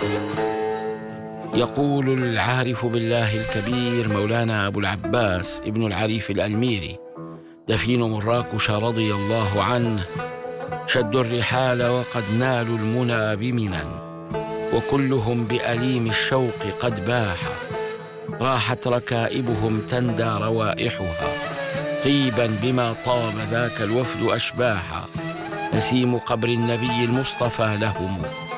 يقول العارف بالله الكبير مولانا أبو العباس ابن العريف الألميري دفين مراكش رضي الله عنه: شدوا الرحال وقد نالوا المنى بمنى، وكلهم بأليم الشوق قد باح، راحت ركائبهم تندى روائحها، طيبا بما طاب ذاك الوفد أشباحا، نسيم قبر النبي المصطفى لهم